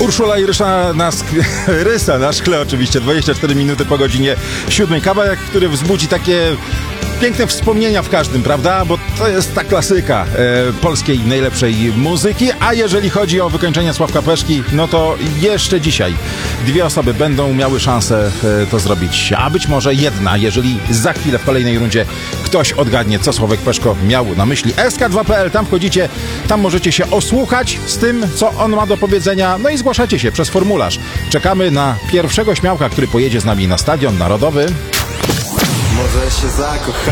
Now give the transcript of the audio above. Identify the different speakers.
Speaker 1: Urszula i Rysa na szkle oczywiście, 24 minuty po godzinie 7. Kawałek, który wzbudzi takie piękne wspomnienia w każdym, prawda? Bo to jest ta klasyka polskiej najlepszej muzyki, a jeżeli chodzi o wykończenie Sławka Peszki, no to jeszcze dzisiaj dwie osoby będą miały szansę to zrobić, a być może jedna, jeżeli za chwilę w kolejnej rundzie ktoś odgadnie, co Sławek Peszko miał na myśli. sk2.pl, tam wchodzicie, tam możecie się osłuchać z tym, co on ma do powiedzenia, no i zgłaszacie się przez formularz. Czekamy na pierwszego śmiałka, który pojedzie z nami na Stadion Narodowy.
Speaker 2: Może się zakochamy.